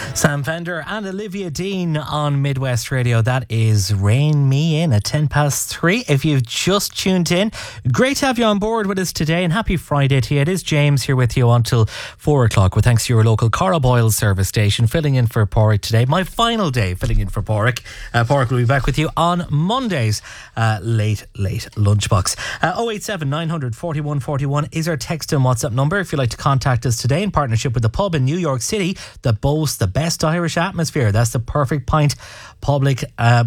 Sam Fender and Olivia Dean on Midwest Radio. That is Rein Me In at 3:10. If you've just tuned in, great to have you on board with us today, and happy Friday to you. It is James here with you until 4 o'clock, with thanks to your local Cara Boyle service station, filling in for Porrick today. My final day filling in for Porrick. Porrick will be back with you on Mondays. Late lunchbox. 087 900 41 41 is our text and WhatsApp number if you'd like to contact us today, in partnership with the pub in New York City that boasts the best Irish atmosphere. That's the Perfect Pint Public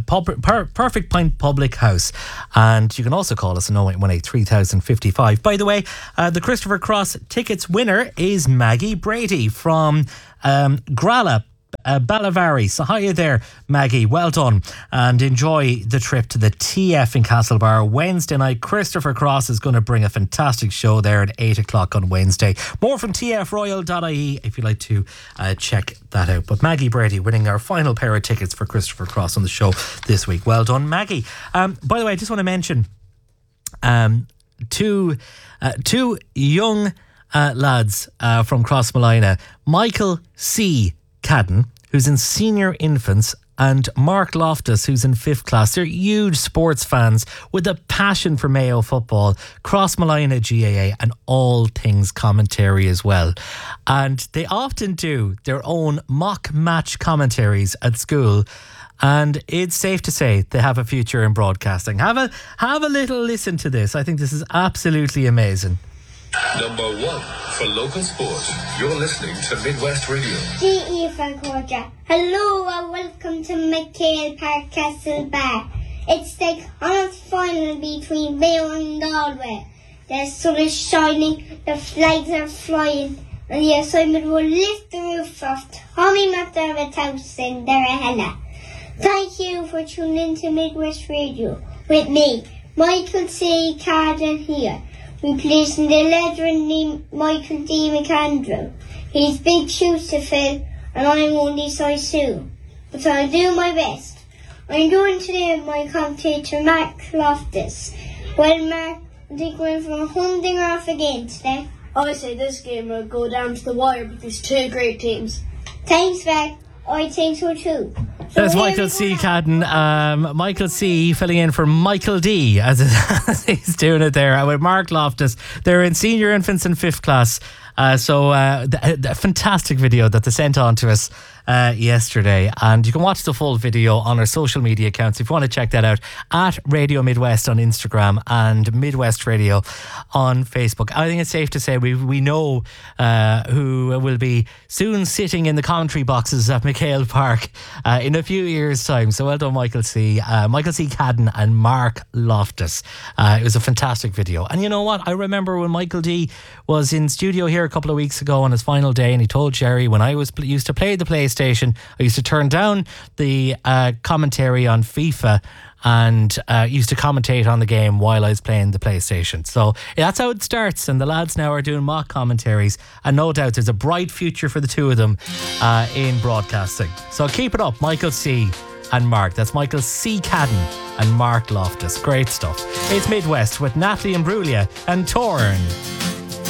House. And you can also call us on 0818 3055. By the way, the Christopher Cross tickets winner is Maggie Brady from Gralla, Ballavari. So hiya there, Maggie. Well done, and enjoy the trip to the TF in Castlebar Wednesday night. Christopher Cross is going to bring a fantastic show there at 8 o'clock on Wednesday. More from tfroyal.ie if you'd like to check that out. But Maggie Brady winning our final pair of tickets for Christopher Cross on the show this week. Well done, Maggie. By the way, I just want to mention two young lads from Crossmolina, Michael C. Cadden, who's in senior infants, and Mark Loftus, who's in 5th class. They're huge sports fans with a passion for Mayo football, Crossmolina GAA, and all things commentary as well. And they often do their own mock match commentaries at school, and it's safe to say they have a future in broadcasting. Have a little listen to this. I think this is absolutely amazing. Number 1 for local sport. You're listening to Midwest Radio. G.E. Francoja. Hello and welcome to McHale Park Castlebar. It's the honors final between Mayo and Galway. The sun is shining, the flags are flying, and the assignment will lift the roof of Tommy McDermott's house in Derrahella. Thank you for tuning in to Midwest Radio with me, Michael C. Carden here. Replacing the legend named Michael D. McAndrew. He's big shoes to fill, and I'm only size 2. But I'll do my best. I'm doing today with my commentator Mark Loftus. Well, Mark, I think we're from hunting off again today. I say this game will go down to the wire because 2 great teams. Thanks, Mark. I think so too. That's Michael C. Cadden. Michael C. filling in for Michael D. as he's doing it there with Mark Loftus. They're in senior infants in 5th class. The fantastic video that they sent on to us yesterday, and you can watch the full video on our social media accounts if you want to check that out, at Radio Midwest on Instagram and Midwest Radio on Facebook. I think it's safe to say we know who will be soon sitting in the commentary boxes at McHale Park in a few years' time. So well done, Michael C. Cadden and Mark Loftus. It was a fantastic video. And you know what? I remember when Michael D was in studio here a couple of weeks ago on his final day, and he told Jerry, when I used to play the PlayStation, I used to turn down the commentary on FIFA and used to commentate on the game while I was playing the PlayStation. So that's how it starts, and the lads now are doing mock commentaries, and no doubt there's a bright future for the two of them in broadcasting. So keep it up, Michael C. and Mark. That's Michael C. Cadden and Mark Loftus. Great stuff. It's Midwest with Natalie Imbruglia and Torn.